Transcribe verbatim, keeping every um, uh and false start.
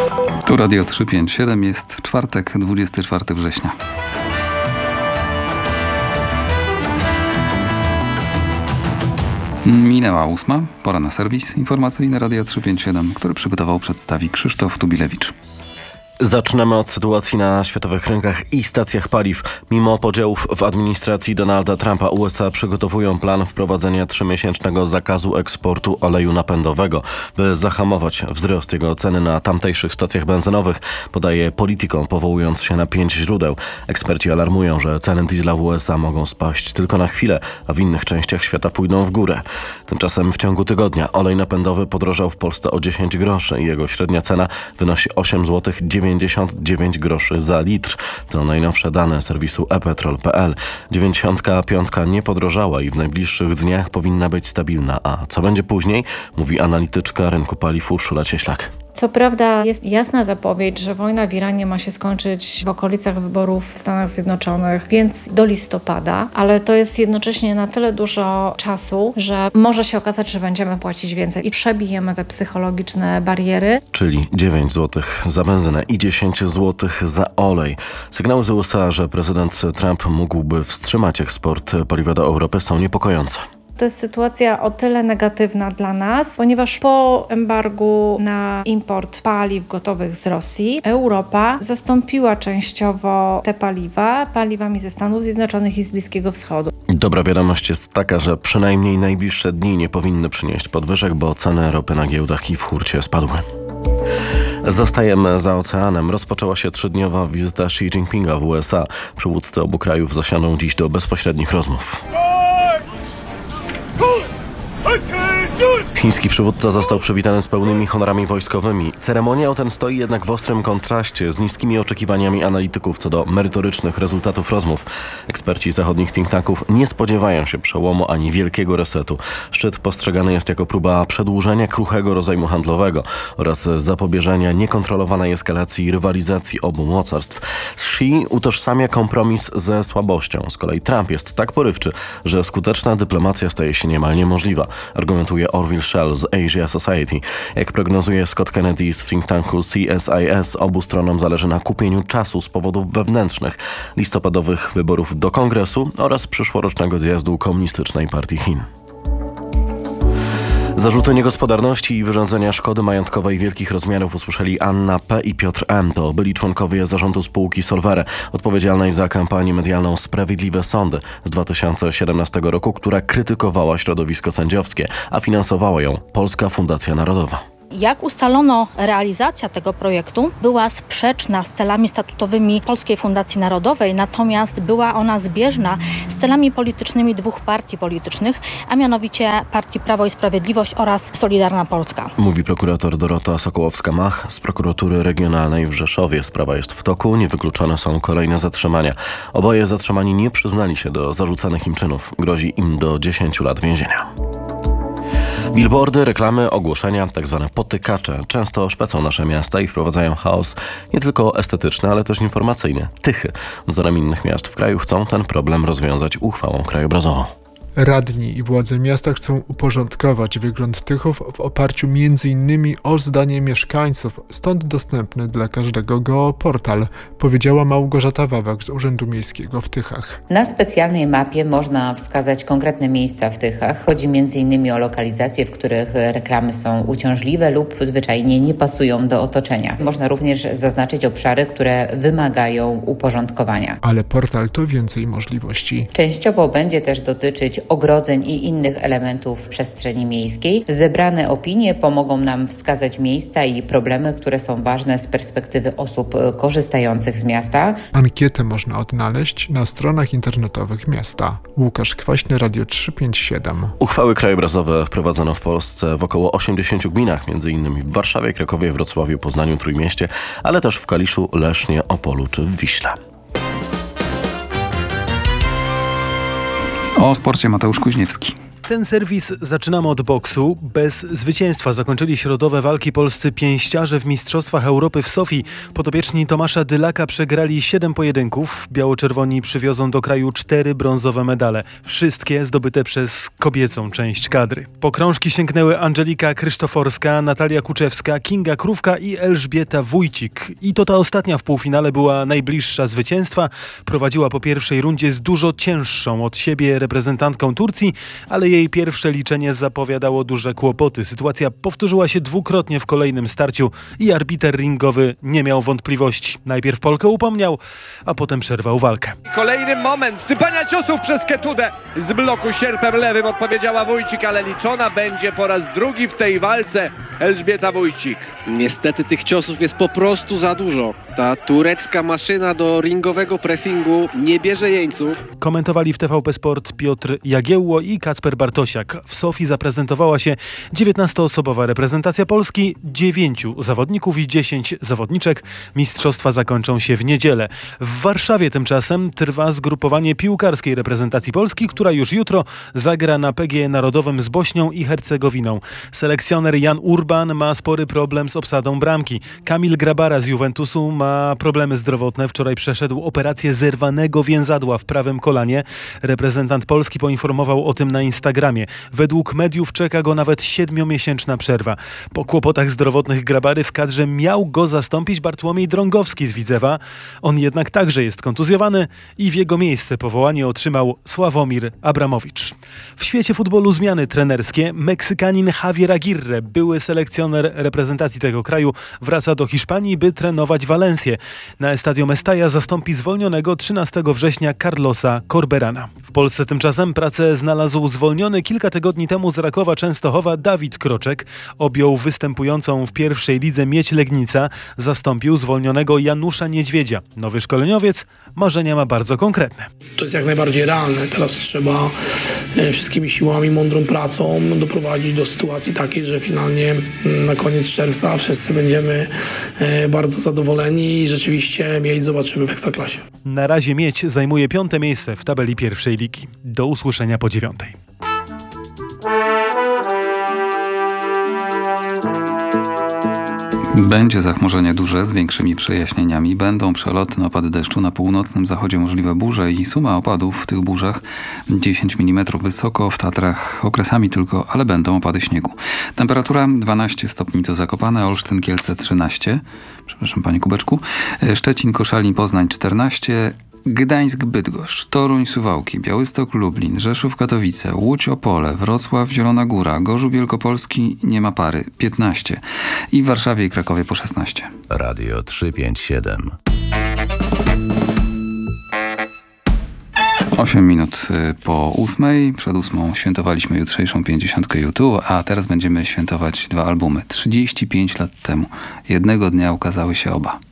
Tu Radio trzysta pięćdziesiąt siedem, jest czwartek, dwudziestego czwartego września. Minęła ósma, pora na serwis informacyjny Radio trzysta pięćdziesiąt siedem, który przygotował, przedstawi Krzysztof Tubilewicz. Zaczynamy od sytuacji na światowych rynkach i stacjach paliw. Mimo podziałów w administracji Donalda Trumpa, U S A przygotowują plan wprowadzenia trzymiesięcznego zakazu eksportu oleju napędowego, by zahamować wzrost jego ceny na tamtejszych stacjach benzynowych, podaje Politico, powołując się na pięć źródeł. Eksperci alarmują, że ceny diesla w U S A mogą spaść tylko na chwilę, a w innych częściach świata pójdą w górę. Tymczasem w ciągu tygodnia olej napędowy podrożał w Polsce o dziesięć groszy i jego średnia cena wynosi osiem złotych dziewięćdziesiąt dziewięć groszy za litr. To najnowsze dane serwisu e petrol kropka p l. dziewięćdziesiątka piątka nie podrożała i w najbliższych dniach powinna być stabilna. A co będzie później? Mówi analityczka rynku paliw Urszula Cieślak. Co prawda jest jasna zapowiedź, że wojna w Iranie ma się skończyć w okolicach wyborów w Stanach Zjednoczonych, więc do listopada, ale to jest jednocześnie na tyle dużo czasu, że może się okazać, że będziemy płacić więcej i przebijemy te psychologiczne bariery. Czyli dziewięć złotych za benzynę i dziesięć złotych za olej. Sygnały z U S A, że prezydent Trump mógłby wstrzymać eksport paliwa do Europy, są niepokojące. To jest sytuacja o tyle negatywna dla nas, ponieważ po embargu na import paliw gotowych z Rosji Europa zastąpiła częściowo te paliwa paliwami ze Stanów Zjednoczonych i z Bliskiego Wschodu. Dobra wiadomość jest taka, że przynajmniej najbliższe dni nie powinny przynieść podwyżek, bo ceny ropy na giełdach i w hurcie spadły. Zostajemy za oceanem. Rozpoczęła się trzydniowa wizyta Xi Jinpinga w U S A. Przywódcy obu krajów zasiądą dziś do bezpośrednich rozmów. Chiński przywódca został przywitany z pełnymi honorami wojskowymi. Ceremoniał ten stoi jednak w ostrym kontraście z niskimi oczekiwaniami analityków co do merytorycznych rezultatów rozmów. Eksperci zachodnich think tanków nie spodziewają się przełomu ani wielkiego resetu. Szczyt postrzegany jest jako próba przedłużenia kruchego rozejmu handlowego oraz zapobieżenia niekontrolowanej eskalacji rywalizacji obu mocarstw. Xi utożsamia kompromis ze słabością. Z kolei Trump jest tak porywczy, że skuteczna dyplomacja staje się niemal niemożliwa, argumentuje Orville Schell z Asia Society. Jak prognozuje Scott Kennedy z think tanku C S I S, obu stronom zależy na kupieniu czasu z powodów wewnętrznych, listopadowych wyborów do Kongresu oraz przyszłorocznego zjazdu Komunistycznej Partii Chin. Zarzuty niegospodarności i wyrządzenia szkody majątkowej wielkich rozmiarów usłyszeli Anna P. i Piotr M. To byli członkowie zarządu spółki Solvere, odpowiedzialnej za kampanię medialną Sprawiedliwe Sądy z dwa tysiące siedemnastego roku, która krytykowała środowisko sędziowskie, a finansowała ją Polska Fundacja Narodowa. Jak ustalono, realizacja tego projektu była sprzeczna z celami statutowymi Polskiej Fundacji Narodowej, natomiast była ona zbieżna z celami politycznymi dwóch partii politycznych, a mianowicie Partii Prawo i Sprawiedliwość oraz Solidarna Polska. Mówi prokurator Dorota Sokołowska-Mach z prokuratury regionalnej w Rzeszowie. Sprawa jest w toku, niewykluczone są kolejne zatrzymania. Oboje zatrzymani nie przyznali się do zarzucanych im czynów. Grozi im do dziesięciu lat więzienia. Billboardy, reklamy, ogłoszenia, tak zwane potykacze często szpecą nasze miasta i wprowadzają chaos nie tylko estetyczny, ale też informacyjny. Tychy, wzorem innych miast w kraju, chcą ten problem rozwiązać uchwałą krajobrazową. Radni i władze miasta chcą uporządkować wygląd Tychów w oparciu między innymi o zdanie mieszkańców, stąd dostępny dla każdego geoportal, powiedziała Małgorzata Wawak z Urzędu Miejskiego w Tychach. Na specjalnej mapie można wskazać konkretne miejsca w Tychach. Chodzi między innymi o lokalizacje, w których reklamy są uciążliwe lub zwyczajnie nie pasują do otoczenia. Można również zaznaczyć obszary, które wymagają uporządkowania. Ale portal to więcej możliwości. Częściowo będzie też dotyczyć ogrodzeń i innych elementów przestrzeni miejskiej. Zebrane opinie pomogą nam wskazać miejsca i problemy, które są ważne z perspektywy osób korzystających z miasta. Ankietę można odnaleźć na stronach internetowych miasta. Łukasz Kwaśny, Radio trzysta pięćdziesiąt siedem. Uchwały krajobrazowe wprowadzono w Polsce w około osiemdziesięciu gminach, między innymi w Warszawie, Krakowie, Wrocławiu, Poznaniu, Trójmieście, ale też w Kaliszu, Lesznie, Opolu czy w Wiśle. O sporcie Mateusz Kuźniewski. Ten serwis zaczynamy od boksu. Bez zwycięstwa zakończyli środowe walki polscy pięściarze w Mistrzostwach Europy w Sofii. Podopieczni Tomasza Dylaka przegrali siedem pojedynków. Biało-czerwoni przywiozą do kraju cztery brązowe medale. Wszystkie zdobyte przez kobiecą część kadry. Po krążki sięgnęły Angelika Krzysztoforska, Natalia Kuczewska, Kinga Krówka i Elżbieta Wójcik. I to ta ostatnia w półfinale była najbliższa zwycięstwa. Prowadziła po pierwszej rundzie z dużo cięższą od siebie reprezentantką Turcji, ale jej pierwsze liczenie zapowiadało duże kłopoty. Sytuacja powtórzyła się dwukrotnie w kolejnym starciu i arbiter ringowy nie miał wątpliwości. Najpierw Polkę upomniał, a potem przerwał walkę. Kolejny moment sypania ciosów przez Ketudę. Z bloku sierpem lewym odpowiedziała Wójcik, ale liczona będzie po raz drugi w tej walce Elżbieta Wójcik. Niestety tych ciosów jest po prostu za dużo. Ta turecka maszyna do ringowego pressingu nie bierze jeńców. Komentowali w T V P Sport Piotr Jagiełło i Kacper Bartosiak. W Sofii zaprezentowała się dziewiętnastoosobowa reprezentacja Polski, dziewięciu zawodników i dziesięć zawodniczek. Mistrzostwa zakończą się w niedzielę. W Warszawie tymczasem trwa zgrupowanie piłkarskiej reprezentacji Polski, która już jutro zagra na P G E Narodowym z Bośnią i Hercegowiną. Selekcjoner Jan Urban ma spory problem z obsadą bramki. Kamil Grabara z Juventusu ma problemy zdrowotne. Wczoraj przeszedł operację zerwanego więzadła w prawym kolanie. Reprezentant Polski poinformował o tym na Instagramie. Według mediów czeka go nawet siedmiomiesięczna przerwa. Po kłopotach zdrowotnych Grabary w kadrze miał go zastąpić Bartłomiej Drągowski z Widzewa. On jednak także jest kontuzjowany i w jego miejsce powołanie otrzymał Sławomir Abramowicz. W świecie futbolu zmiany trenerskie. Meksykanin Javier Aguirre, były selekcjoner reprezentacji tego kraju, wraca do Hiszpanii, by trenować Walencję. Na Estadio Mestalla zastąpi zwolnionego trzynastego września Carlosa Corberana. W Polsce tymczasem pracę znalazł zwolniony kilka tygodni temu z Rakowa Częstochowa Dawid Kroczek. Objął występującą w pierwszej lidze Miedź Legnica. Zastąpił zwolnionego Janusza Niedźwiedzia. Nowy szkoleniowiec marzenia ma bardzo konkretne. To jest jak najbardziej realne. Teraz trzeba wszystkimi siłami, mądrą pracą doprowadzić do sytuacji takiej, że finalnie na koniec czerwca wszyscy będziemy bardzo zadowoleni i rzeczywiście Miedź zobaczymy w Ekstraklasie. Na razie Miedź zajmuje piąte miejsce w tabeli pierwszej ligi. Do usłyszenia po dziewiątej. Będzie zachmurzenie duże z większymi przejaśnieniami. Będą przelotne opady deszczu. Na północnym zachodzie możliwe burze i suma opadów w tych burzach dziesięć milimetrów wysoko. W Tatrach okresami tylko, ale będą opady śniegu. Temperatura dwanaście stopni to Zakopane, Olsztyn, Kielce trzynaście. Przepraszam, panie Kubeczku. Szczecin, Koszalin, Poznań czternaście. Gdańsk, Bydgoszcz, Toruń, Suwałki, Białystok, Lublin, Rzeszów, Katowice, Łódź, Opole, Wrocław, Zielona Góra, Gorzów Wielkopolski, nie ma pary, piętnaście i w Warszawie i Krakowie po szesnaście. Radio trzysta pięćdziesiąt siedem. osiem minut po ósmej. Przed ósmą świętowaliśmy jutrzejszą pięćdziesiątkę YouTube, a teraz będziemy świętować dwa albumy. trzydzieści pięć lat temu. Jednego dnia ukazały się oba.